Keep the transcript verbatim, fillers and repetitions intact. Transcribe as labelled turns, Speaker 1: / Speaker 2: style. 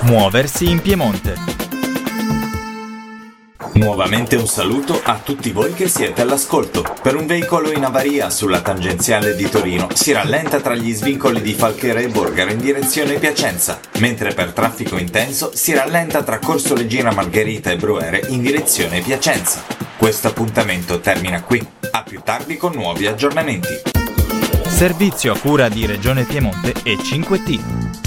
Speaker 1: Muoversi in Piemonte.
Speaker 2: Nuovamente un saluto a tutti voi che siete all'ascolto. Per un veicolo in avaria sulla tangenziale di Torino si rallenta tra gli svincoli di Falchera e Borgaro in direzione Piacenza, mentre per traffico intenso si rallenta tra Corso Regina Margherita e Broere in direzione Piacenza. Questo appuntamento termina qui. A più tardi con nuovi aggiornamenti.
Speaker 1: Servizio a cura di Regione Piemonte e cinque T.